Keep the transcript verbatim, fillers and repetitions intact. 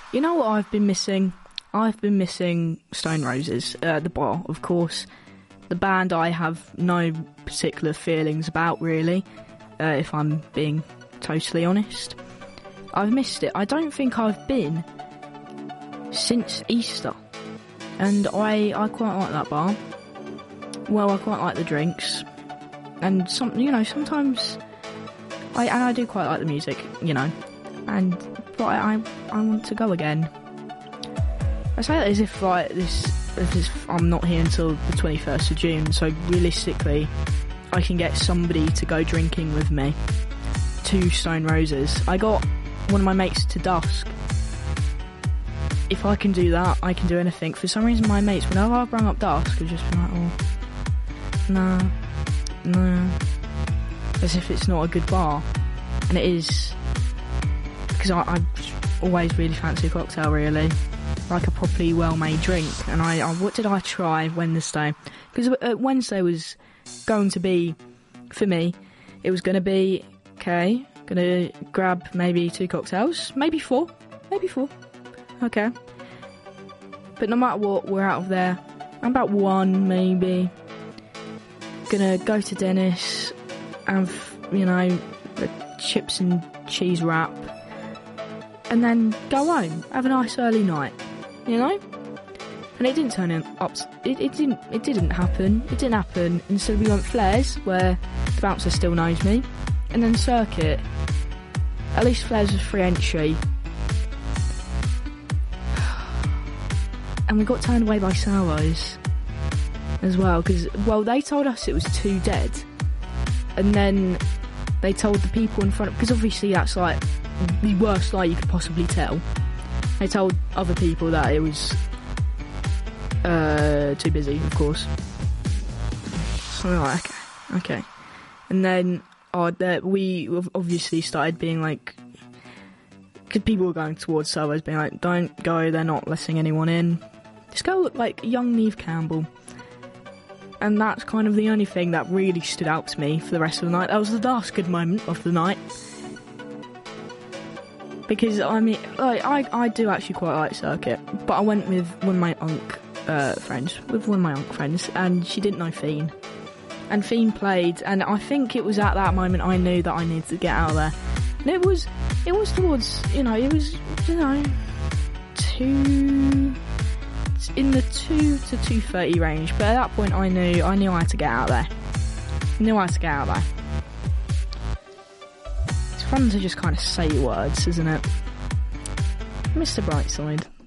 You know what I've been missing? I've been missing Stone Roses, uh, the bar, of course. The band I have no particular feelings about, really, uh, if I'm being totally honest. I've missed it. I don't think I've been since Easter. And I, I quite like that bar. Well, I quite like the drinks. And, some, you know, sometimes... I, and I do quite like the music, you know. And, but I, I, I want to go again. I say that as if, like, this... As if I'm not here until the twenty-first of June, so realistically, I can get somebody to go drinking with me to Stone Roses. I got one of my mates to Dusk. If I can do that, I can do anything. For some reason, my mates, whenever I've rung up Dusk, have just been like, oh, no, no. As if it's not a good bar. And it is. Because I, I always really fancy a cocktail, really. Like a properly well-made drink. And I, I what did I try Wednesday? Because uh, Wednesday was going to be, for me, it was going to be, okay, going to grab maybe two cocktails, maybe four, maybe four, okay. But no matter what, we're out of there. I'm about one, maybe. Gonna go to Dennis, have, you know, a chips and cheese wrap, and then go home, have a nice early night. You know? And it didn't turn up. It, it didn't. It didn't happen. It didn't happen. Instead, we went Flares, where the bouncer still knows me, and then Circuit. At least Flares was free entry, and we got turned away by Salvos as well. Because well, they told us it was too dead, and then they told the people in front. Because obviously that's like the worst lie you could possibly tell. They told other people that it was uh, too busy, of course. So we're like, okay, okay. And then uh, that we obviously started being like, because people were going towards servers, being like, don't go, they're not letting anyone in. This girl looked like young Neve Campbell. And that's kind of the only thing that really stood out to me for the rest of the night. That was the last good moment of the night. Because, I mean, like, I, I do actually quite like Circuit, but I went with one of my Unk uh, friends, with one of my Unk friends, and she didn't know Fiend. And Fiend played, and I think it was at that moment I knew that I needed to get out of there. And it was, it was towards, you know, it was, you know, two, in the two to two thirty range, but at that point I knew, I knew I had to get out of there. I knew I had to get out of there. Fun to just kind of say words, isn't it? Mister Brightside.